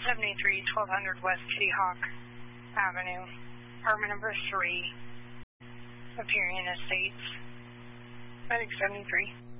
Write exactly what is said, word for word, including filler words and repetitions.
seventy-three, twelve hundred West Kitty Hawk Avenue, apartment number three, Aperion Estates, Medic seventy-three.